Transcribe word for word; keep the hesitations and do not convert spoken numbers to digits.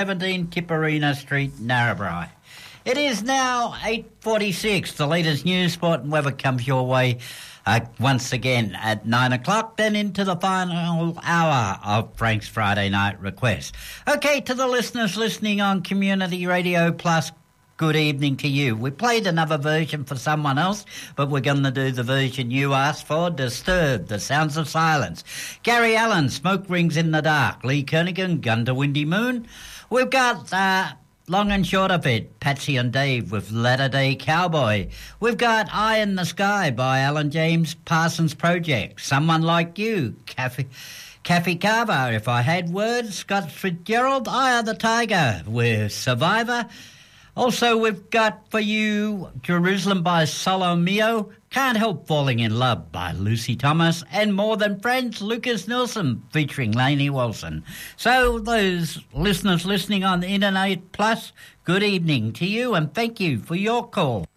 seventeen Tipperina Street, Narrabri. It is now eight forty-six. The latest news, sport and weather comes your way uh, once again at nine o'clock, then into the final hour of Frank's Friday Night Request. Okay, to the listeners listening on Community Radio Plus, good evening to you. We played another version for someone else, but we're going to do the version you asked for, Disturbed, The Sounds of Silence. Gary Allen, Smoke Rings in the Dark. Lee Kernaghan, Gun to Windy Moon. We've got uh, long and short of it, Patsy and Dave with Latter Day Cowboy. We've got Eye in the Sky by Alan James Parsons Project. Someone Like You, Kathy, Kathy Carver, If I Had Words. Scott Fitzgerald, Eye of the Tiger with Survivor. Also, we've got for you Jerusalem by Solo Mio, Can't Help Falling in Love by Lucy Thomas, and More Than Friends, Lucas Nilsson featuring Lainey Wilson. So those listeners listening on the Internet Plus, good evening to you and thank you for your call.